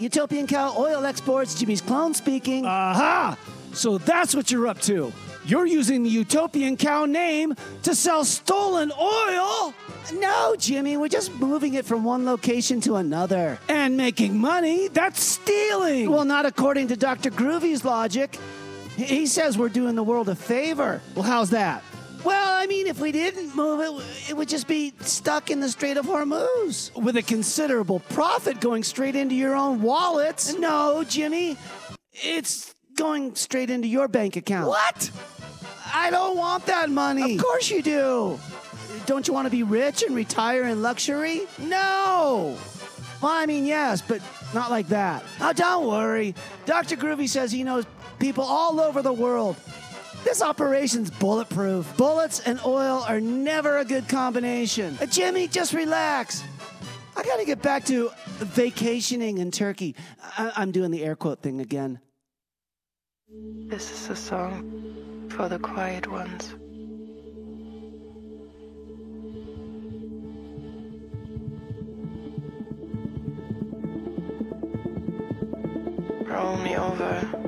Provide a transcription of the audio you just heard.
Utopian Cow Oil Exports, Jimmy's clone speaking. Aha! So that's what you're up to. You're using the Utopian Cow name to sell stolen oil No, Jimmy, we're just moving it from one location to another. and making money. That's stealing. Well, not according to Dr. Groovy's logic. He says we're doing the world a favor. Well, how's that? Well, I mean, if we didn't move it, it would just be stuck in the Strait of Hormuz. With a considerable profit going straight into your own wallets. No, Jimmy, it's going straight into your bank account. What? I don't want that money. Of course you do. Don't you want to be rich and retire in luxury? No. Well, I mean, yes, but not like that. Oh, don't worry. Dr. Groovy says he knows people all over the world. This operation's bulletproof. Bullets and oil are never a good combination. Jimmy, just relax. I gotta get back to vacationing in Turkey. I'm doing the air quote thing again. This is a song for the quiet ones. Roll me over.